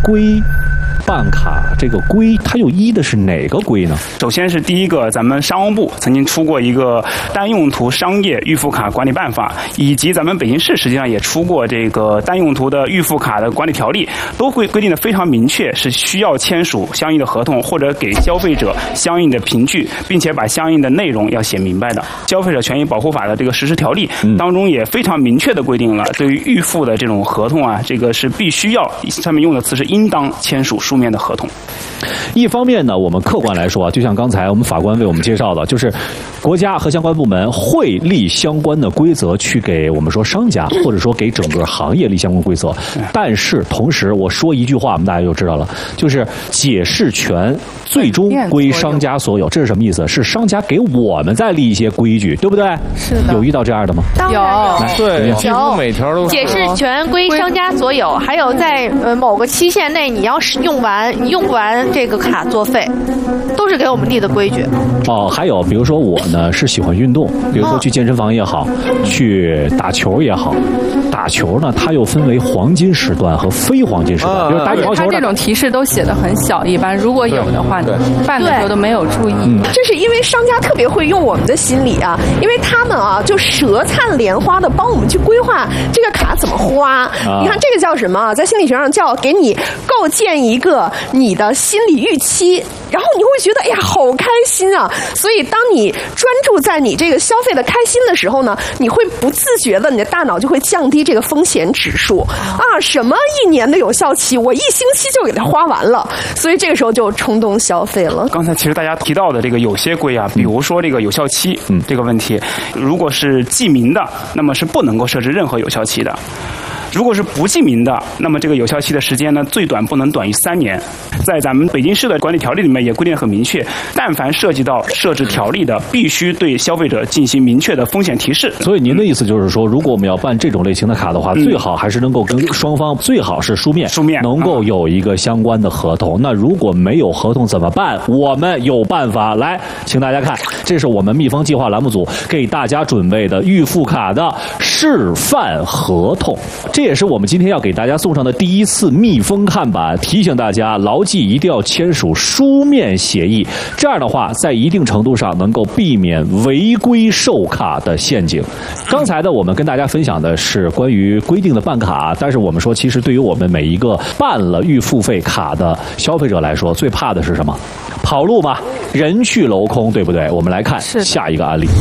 规办卡，这个规它又依的是哪个规呢？ 首先是第一个，咱们商务部曾经出过一个单用途商业预付卡管理办法，以及咱们北京市实际上也出过这个单用途的预付卡的管理条例，都会规定的非常明确，是需要签署相应的合同或者给消费者相应的凭据，并且把相应的内容要写明白的。消费者权益保护法的这个实施条例当中也非常明确的规定了，对于预付的这种合同啊，这个是必须要，上面用的词是应当签署书面的合同。 一方面呢，我们客观来说啊，就像刚才我们法官为我们介绍的，就是国家和相关部门会立相关的规则去给我们说商家，或者说给整个行业立相关规则。但是同时我说一句话，我们大家就知道了，就是解释权最终归商家所有。这是什么意思？是商家给我们再立一些规矩，对不对？ 是的。 有遇到这样的吗？ 有， 对，几乎每条都解释权归商家所有，还有在某个期限内你要是用不完这个卡作废，都是给我们立的规矩。 哦，还有比如说我呢是喜欢运动，比如说去健身房也好，去打球也好。打球呢，它又分为黄金时段和非黄金时段。比如打羽毛球， 它这种提示都写得很小，一般如果有的话，办的时候都没有注意。 这是因为商家特别会用我们的心理啊，因为他们啊就舌灿莲花的帮我们去规划这个卡怎么花。你看这个叫什么？在心理学上叫给你构建一个你的心理预期，然后你会觉得哎呀好开心啊。所以当你专注在你这个消费的开心的时候呢，你会不自觉的，你的大脑就会降低这个风险指数啊。什么1年的有效期，我1星期就给它花完了，所以这个时候就冲动消费了。 刚才其实大家提到的这个有些规啊，比如说这个有效期这个问题，如果是记名的，那么是不能够设置任何有效期的。如果是不记名的，那么这个有效期的时间呢，最短不能短于3年。在咱们北京市的管理条例里面也规定很明确，但凡涉及到设置条例的，必须对消费者进行明确的风险提示。 所以您的意思就是说，如果我们要办这种类型的卡的话，最好还是能够跟双方最好是书面能够有一个相关的合同。那如果没有合同怎么办？我们有办法。来，请大家看，这是我们蜜蜂计划栏目组给大家准备的预付卡的示范合同。这也是我们今天要给大家送上的第一次密封看板，提醒大家牢记一定要签署书面协议，这样的话在一定程度上能够避免违规售卡的陷阱。刚才呢，我们跟大家分享的是关于规定的办卡，但是我们说其实对于我们每一个办了预付费卡的消费者来说，最怕的是什么？跑路嘛，人去楼空，对不对？我们来看下一个案例。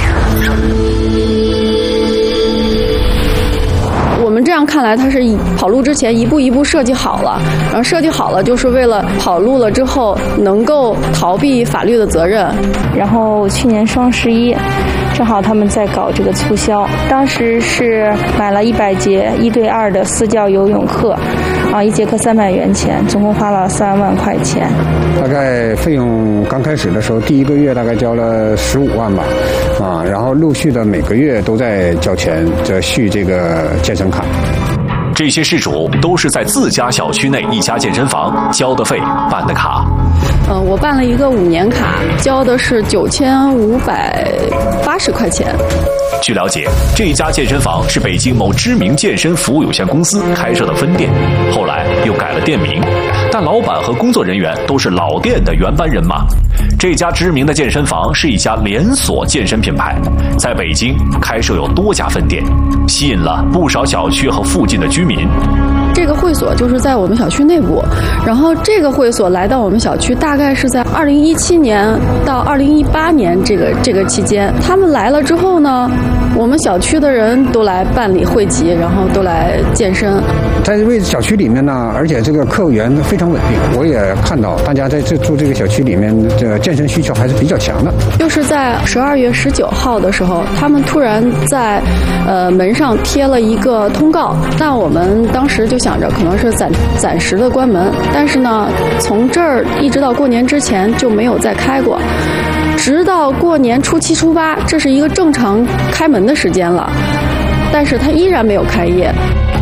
我们这样看来，它是跑路之前一步一步设计好了，然后设计好了就是为了跑路了之后能够逃避法律的责任。 然后去年双11，正好他们在搞这个促销，当时是买了100节1对2的私教游泳课，啊，1节课300元钱，总共花了3万块钱。 大概费用刚开始的时候，第1个月大概交了15万吧，啊，然后陆续的每个月都在交钱，续这个健身卡。 这些事主都是在自家小区内一家健身房交的费办的卡。 我办了一个5年卡，交的是9580块钱。 据了解，这一家健身房是北京某知名健身服务有限公司开设的分店，后来又改了店名，但老板和工作人员都是老店的原班人马。这家知名的健身房是一家连锁健身品牌，在北京开设有多家分店，吸引了不少小区和附近的居民。 这个会所就是在我们小区内部，然后这个会所来到我们小区大概是在2017年到2018年这个期间。他们来了之后呢，我们小区的人都来办理会籍，然后都来健身。 在小区里面呢，而且这个客源非常稳定，我也看到大家在住这个小区里面，这个健身需求还是比较强的。 就是在12月19号的时候，他们突然在门上贴了一个通告，那我们当时就想着可能是暂时的关门，但是呢，从这儿一直到过年之前就没有再开过，直到过年初7、初8，这是一个正常开门的时间了，但是它依然没有开业。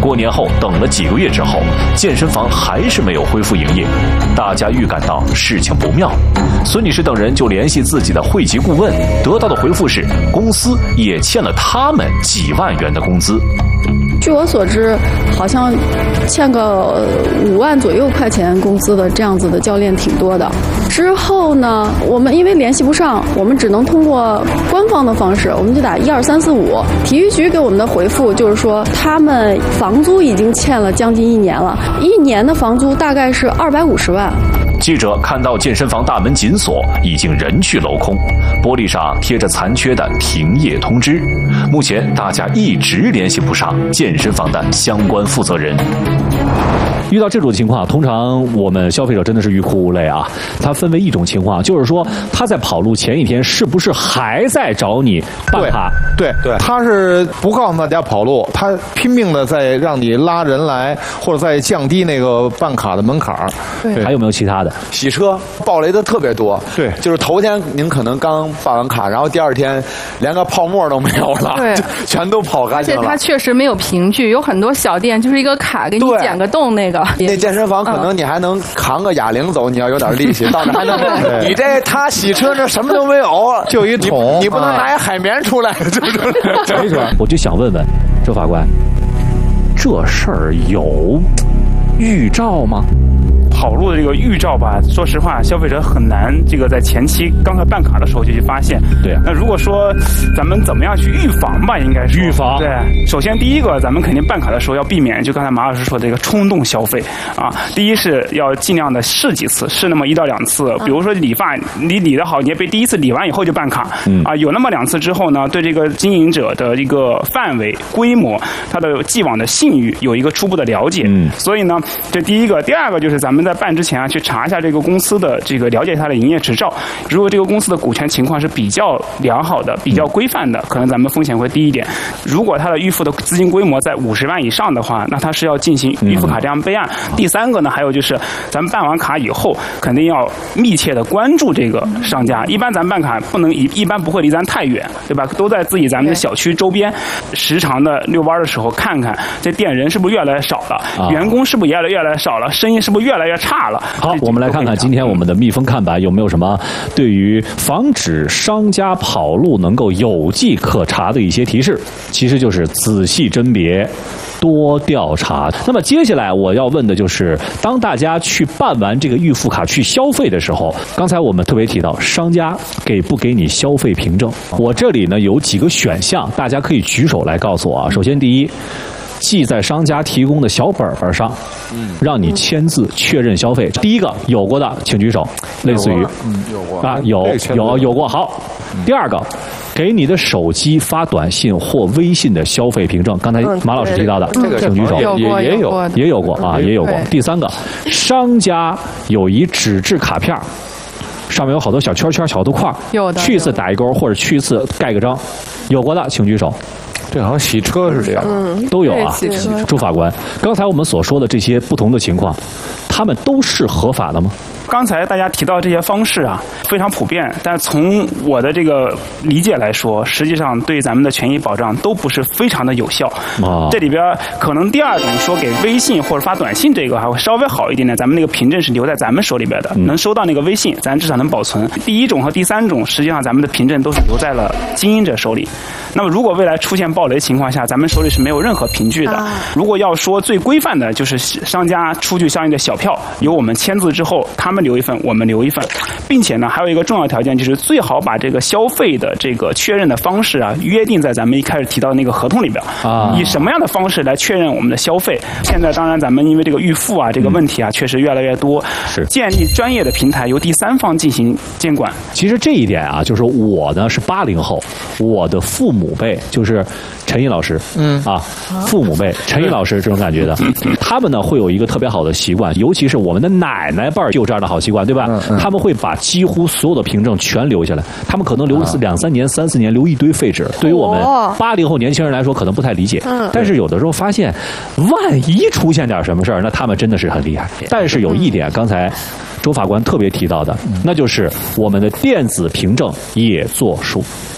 过年后等了几个月之后，健身房还是没有恢复营业，大家预感到事情不妙，孙女士等人就联系自己的会籍顾问，得到的回复是公司也欠了他们几万元的工资。 据我所知，好像欠个5万左右块钱工资的这样子的教练挺多的。之后呢，我们因为联系不上，我们只能通过官方的方式，我们就打12345。体育局给我们的回复就是说，他们房租已经欠了将近1年了，1年的房租大概是250万。 记者看到健身房大门紧锁，已经人去楼空，玻璃上贴着残缺的停业通知。目前大家一直联系不上健身房的相关负责人。 遇到这种情况，通常我们消费者真的是欲哭无泪啊。它分为一种情况，就是说他在跑路前一天是不是还在找你办卡？ 对，他是不告诉大家跑路，他拼命的在让你拉人来，或者在降低那个办卡的门槛。 对，还有没有其他的？ 洗车暴雷的特别多。 对， 就是头天您可能刚办完卡，然后第二天连个泡沫都没有了， 对， 全都跑干净了。 而且它确实没有凭据，有很多小店就是一个卡给你剪个洞那个。 那健身房可能你还能扛个哑铃走，你要有点力气，到那还能。你这他洗车这什么都没有， 就一桶， 你不能拿一海绵出来。 我就想问问周法官，这事儿有预兆吗？ 跑路的这个预兆吧，说实话，消费者很难这个在前期刚才办卡的时候就去发现。 对啊。 那如果说咱们怎么样去预防吧，应该是预防。 对，首先第一个，咱们肯定办卡的时候要避免，就刚才马老师说的这个冲动消费啊。第一是要尽量的试几次，试那么1到2次。比如说理发，你理得好，你也别第一次理完以后就办卡。啊，有那么2次之后呢，对这个经营者的一个范围、规模、他的既往的信誉有一个初步的了解。所以呢，这第一个，第二个就是咱们在办之前啊，去查一下这个公司的这个了解它的营业执照。如果这个公司的股权情况是比较良好的、比较规范的，可能咱们风险会低一点。如果它的预付的资金规模在50万以上的话，那它是要进行预付卡这样备案。第三个呢，还有就是咱们办完卡以后，肯定要密切的关注这个商家。一般咱办卡不能一般不会离咱太远，对吧？都在自己咱们的小区周边，时常的遛弯的时候看看这店人是不是越来越少了，员工是不是越来越少了，生意是不是越来越差了。 好，我们来看看今天我们的蜜蜂看板有没有什么对于防止商家跑路能够有迹可查的一些提示。其实就是仔细甄别，多调查。那么接下来我要问的就是，当大家去办完这个预付卡去消费的时候，刚才我们特别提到商家给不给你消费凭证。我这里呢有几个选项，大家可以举手来告诉我啊。首先第一，记在商家提供的小本本上，让你签字确认消费。第一个有过的请举手，类似于有过啊，有过。好，第二个，给你的手机发短信或微信的消费凭证，刚才马老师提到的，请举手。也有过啊，也有过。第三个，商家有一纸质卡片，上面有好多小圈圈、小块， 有的， 去一次打一勾，或者去一次盖个章，有过的请举手。 这好像洗车是这样， 都有啊。朱法官，刚才我们所说的这些不同的情况，他们都是合法的吗？ 刚才大家提到这些方式啊，非常普遍，但从我的这个理解来说，实际上对咱们的权益保障都不是非常的有效。这里边可能第二种说给微信或者发短信这个还会稍微好一点点，咱们那个凭证是留在咱们手里边的，能收到那个微信，咱至少能保存。第一种和第三种，实际上咱们的凭证都是留在了经营者手里。那么如果未来出现暴雷情况下，咱们手里是没有任何凭据的。如果要说最规范的，就是商家出具相应的小票，由我们签字之后，他们留一份，我们留一份，并且呢，还有一个重要条件，就是最好把这个消费的这个确认的方式啊，约定在咱们一开始提到的那个合同里边以什么样的方式来确认我们的消费？现在当然咱们因为这个预付啊这个问题啊，确实越来越多，是建立专业的平台，由第三方进行监管。 其实这一点啊，就是我呢是80后，我的父母辈就是陈毅老师，父母辈陈毅老师这种感觉的，他们呢会有一个特别好的习惯，尤其是我们的奶奶辈儿就有这样的好习惯，对吧？他们会把几乎所有的凭证全留下来，他们可能留2、3年、3、4年，留一堆废纸。对于我们80后年轻人来说，可能不太理解，但是有的时候发现，万一出现点什么事儿，那他们真的是很厉害。但是有一点，刚才周法官特别提到的，那就是我们的电子凭证也作数。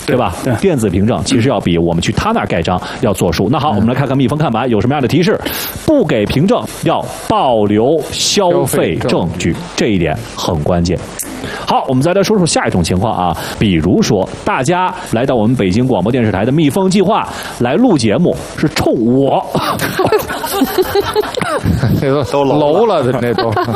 对吧？电子凭证其实要比我们去他那儿盖章要作数。那好，我们来看看密封看板有什么样的提示。不给凭证要保留消费证据，这一点很关键。好，我们再来说说下一种情况啊，比如说大家来到我们北京广播电视台的密封计划来录节目，是冲我， 这都楼了，这都